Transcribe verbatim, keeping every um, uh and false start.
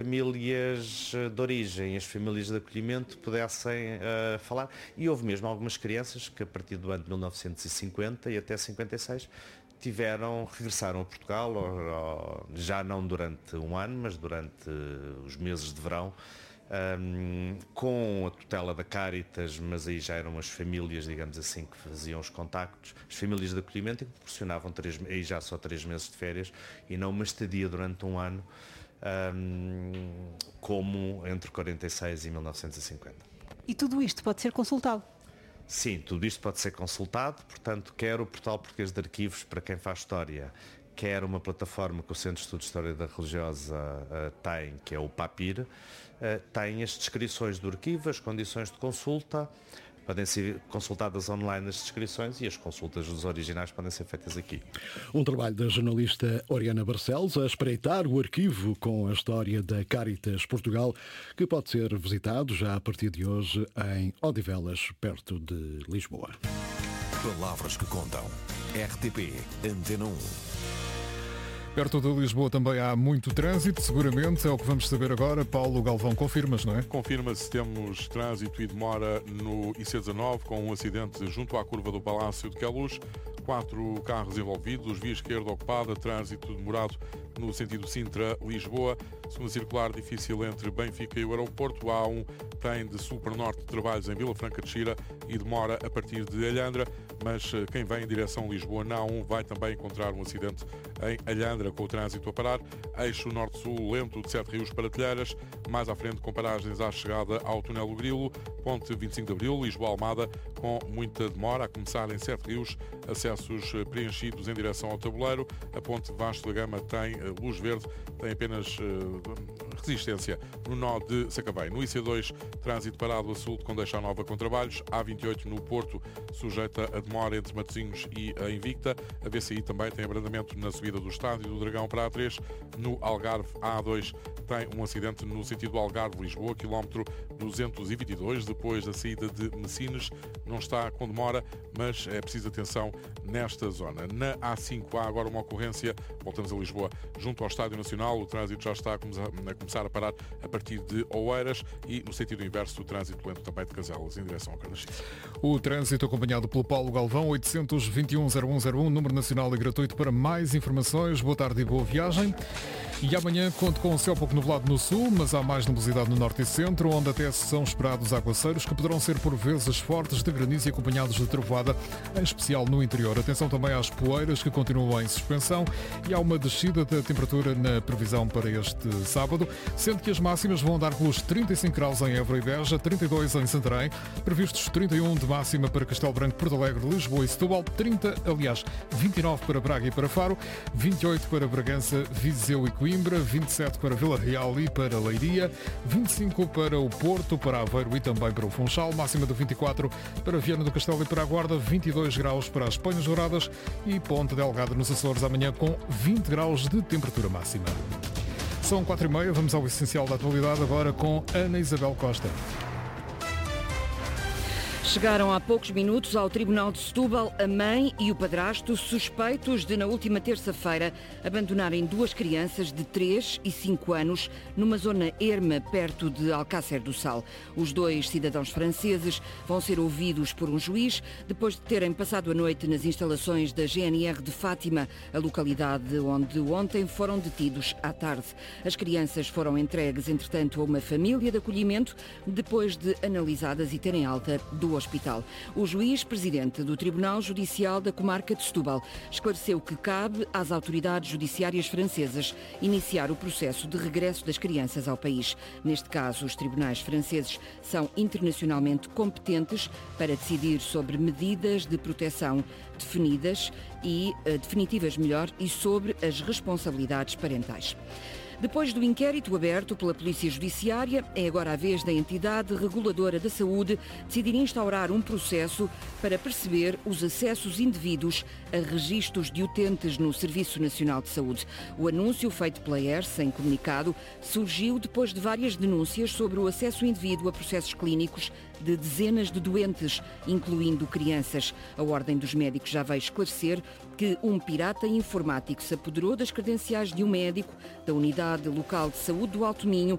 famílias de origem, as famílias de acolhimento pudessem uh, falar. E houve mesmo algumas crianças que a partir do ano de mil novecentos e cinquenta e até cinquenta e seis tiveram, regressaram a Portugal, ou, ou, já não durante um ano, mas durante os meses de verão, um, com a tutela da Cáritas, mas aí já eram as famílias, digamos assim, que faziam os contactos, as famílias de acolhimento, e que proporcionavam três, aí já só três meses de férias e não uma estadia durante um ano, um, como entre quarenta e seis e mil novecentos e cinquenta. E tudo isto pode ser consultado? Sim, tudo isto pode ser consultado, portanto, quer o Portal Português de Arquivos para quem faz história, quer uma plataforma que o Centro de Estudos de História da Religiosa uh, tem, que é o PAPIR, uh, tem as descrições do arquivo, as condições de consulta, podem ser consultadas online as descrições e as consultas dos originais podem ser feitas aqui. Um trabalho da jornalista Oriana Barcelos a espreitar o arquivo com a história da Cáritas Portugal, que pode ser visitado já a partir de hoje em Odivelas, perto de Lisboa. Palavras que contam. R T P Antena um. Perto de Lisboa também há muito trânsito, seguramente, é o que vamos saber agora. Paulo Galvão, confirmas, não é? Confirma-se, temos trânsito e demora no I C dezanove, com um acidente junto à curva do Palácio de Queluz. Quatro carros envolvidos, via esquerda ocupada, trânsito demorado no sentido Sintra-Lisboa. Segunda circular difícil entre Benfica e o aeroporto. A A um tem de sul para norte trabalhos em Vila Franca de Xira e demora a partir de Alhandra, mas quem vem em direção a Lisboa na A um vai também encontrar um acidente em Alhandra, com o trânsito a parar. Eixo norte-sul lento de Sete Rios para Telheiras, mais à frente com paragens à chegada ao túnel do Grilo. Ponte vinte e cinco de Abril, Lisboa-Almada, com muita demora, a começar em Sete Rios, acessos preenchidos em direção ao Tabuleiro. A ponte Vasco da Gama tem luz verde, tem apenas uh, resistência no nó de Sacavém. No I C dois, trânsito parado a sul de Condeixa Nova com trabalhos. A vinte e oito no Porto, sujeita a demora entre Matosinhos e a Invicta. A V C I também tem abrandamento na subida do Estádio do Dragão para A três. No Algarve, a A dois tem um acidente no sentido Algarve-Lisboa, quilómetro duzentos e vinte e dois, depois da saída de Messines. Não está com demora, mas é preciso atenção nesta zona. Na A cinco há agora uma ocorrência, voltamos a Lisboa, junto ao Estádio Nacional. O trânsito já está a começar a parar a partir de Oeiras, e no sentido inverso o trânsito lento também de Caselas em direção ao Carnaxide. O trânsito acompanhado pelo Paulo Galvão, oitocentos e vinte e um zero um zero um, número nacional e gratuito para mais informações. Boa tarde e boa viagem. E amanhã conto com o céu pouco nublado no sul, mas há mais nebulosidade no norte e centro, onde até são esperados aguaceiros que poderão ser por vezes fortes, de granizo e acompanhados de trovoada, em especial no interior. Atenção também às poeiras que continuam em suspensão, e há uma descida da temperatura na previsão para este sábado, sendo que as máximas vão andar pelos trinta e cinco graus em Évora e Beja, trinta e dois em Santarém, previstos trinta e um de máxima para Castelo Branco, Porto Alegre, Lisboa e Setúbal, trinta, aliás, vinte e nove para Braga e para Faro, vinte e oito para Bragança, Viseu e Coimbra, vinte e sete para Vila Real e para Leiria, vinte e cinco para o Porto, para Aveiro e também para o Funchal, máxima de vinte e quatro para Viana do Castelo e para a Guarda, vinte e dois graus para as Penhas Douradas e Ponte Delgado nos Açores, amanhã com vinte graus de temperatura máxima. São quatro e meia, vamos ao essencial da atualidade agora com Ana Isabel Costa. Chegaram há poucos minutos ao Tribunal de Setúbal a mãe e o padrasto suspeitos de, na última terça-feira, abandonarem duas crianças de três e cinco anos numa zona erma perto de Alcácer do Sal. Os dois cidadãos franceses vão ser ouvidos por um juiz depois de terem passado a noite nas instalações da G N R de Fátima, a localidade onde ontem foram detidos à tarde. As crianças foram entregues, entretanto, a uma família de acolhimento depois de analisadas e terem alta do hospital. O juiz presidente do Tribunal Judicial da Comarca de Setúbal esclareceu que cabe às autoridades judiciárias francesas iniciar o processo de regresso das crianças ao país. Neste caso, os tribunais franceses são internacionalmente competentes para decidir sobre medidas de proteção definidas e uh, definitivas melhor e sobre as responsabilidades parentais. Depois do inquérito aberto pela Polícia Judiciária, é agora a vez da entidade reguladora da saúde decidir instaurar um processo para perceber os acessos indevidos a registros de utentes no Serviço Nacional de Saúde. O anúncio feito pela E R S em comunicado surgiu depois de várias denúncias sobre o acesso indevido a processos clínicos de dezenas de doentes, incluindo crianças. A Ordem dos Médicos já veio esclarecer que um pirata informático se apoderou das credenciais de um médico da Unidade Local de Saúde do Alto Minho